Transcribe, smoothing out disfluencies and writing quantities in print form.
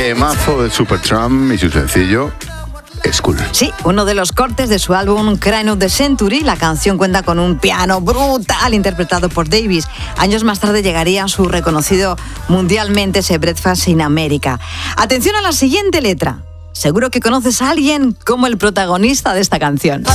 Temazo de Supertramp y su sencillo School. Sí, uno de los cortes de su álbum Crown of the Century. La canción cuenta con un piano brutal interpretado por Davis. Años más tarde llegaría su reconocido mundialmente ese Breakfast in America. Atención a la siguiente letra. Seguro que conoces a alguien como el protagonista de esta canción.